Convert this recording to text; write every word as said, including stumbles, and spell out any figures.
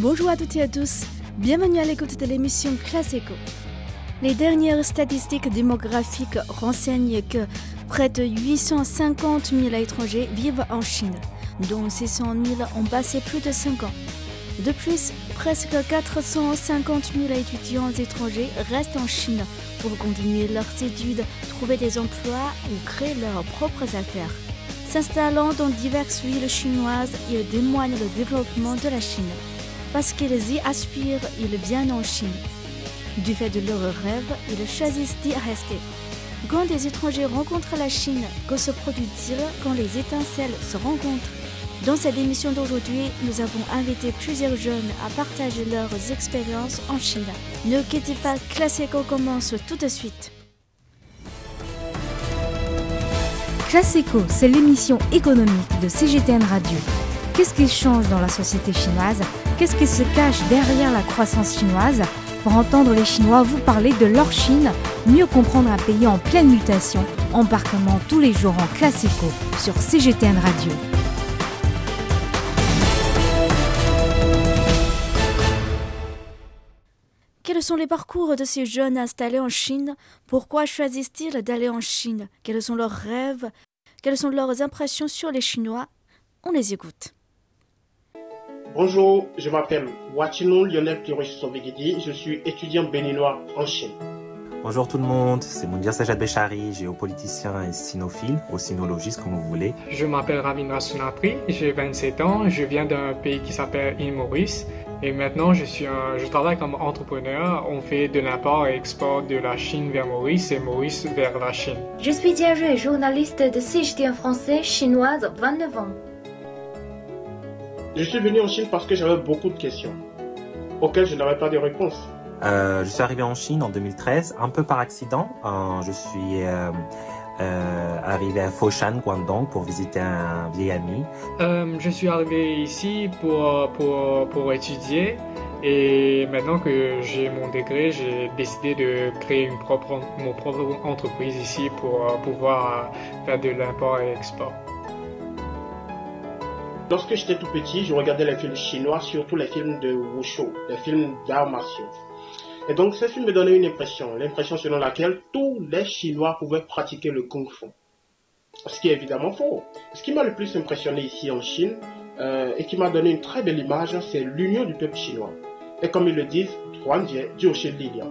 Bonjour à toutes et à tous, bienvenue à l'écoute de l'émission Classe Éco. Les dernières statistiques démographiques renseignent que près de huit cent cinquante mille étrangers vivent en Chine, dont six cent mille ont passé plus de cinq ans. De plus, presque quatre cent cinquante mille étudiants étrangers restent en Chine pour continuer leurs études, trouver des emplois ou créer leurs propres affaires. S'installant dans diverses villes chinoises, ils témoignent le développement de la Chine. Parce qu'ils y aspirent, ils viennent en Chine. Du fait de leurs rêves, ils choisissent d'y rester. Quand des étrangers rencontrent la Chine, que se produit-il quand les étincelles se rencontrent? Dans cette émission d'aujourd'hui, nous avons invité plusieurs jeunes à partager leurs expériences en Chine. Ne quittez pas, Classe Éco commence tout de suite. Classe Éco, c'est l'émission économique de C G T N Radio. Qu'est-ce qui change dans la société chinoise? Qu'est-ce qui se cache derrière la croissance chinoise? Pour entendre les Chinois vous parler de leur Chine, mieux comprendre un pays en pleine mutation, embarquement tous les jours en Classe Éco sur C G T N Radio. Quels sont les parcours de ces jeunes installés en Chine? Pourquoi choisissent-ils d'aller en Chine? Quels sont leurs rêves? Quelles sont leurs impressions sur les Chinois? On les écoute. Bonjour, je m'appelle Wachino Lionel Piroche-Sobegidi, je suis étudiant béninois en Chine. Bonjour tout le monde, c'est Moundir Sajad Bechari, géopoliticien et sinophile, ou sinologiste comme vous voulez. Je m'appelle Ravindra Sunapri, j'ai vingt-sept ans, je viens d'un pays qui s'appelle île Maurice et maintenant je, suis un, je travaille comme entrepreneur. On fait de l'import et export de la Chine vers Maurice et Maurice vers la Chine. Je suis Diarra, journaliste de C G T N français, chinoise, vingt-neuf ans. Je suis venu en Chine parce que j'avais beaucoup de questions, auxquelles je n'avais pas de réponse. Euh, je suis arrivé en Chine en deux mille treize, un peu par accident. Euh, je suis euh, euh, arrivé à Foshan, Guangdong, pour visiter un vieil ami. Euh, je suis arrivé ici pour, pour, pour étudier et maintenant que j'ai mon degré, j'ai décidé de créer une propre, mon propre entreprise ici pour pouvoir faire de l'import et export. Lorsque j'étais tout petit, je regardais les films chinois, surtout les films de Wushu, les films d'arts martiaux. Et donc ces films me donnaient une impression, l'impression selon laquelle tous les Chinois pouvaient pratiquer le Kung Fu. Ce qui est évidemment faux. Ce qui m'a le plus impressionné ici en Chine, euh, et qui m'a donné une très belle image, c'est l'union du peuple chinois. Et comme ils le disent, Huanjie, Jiu Shi Li Liang.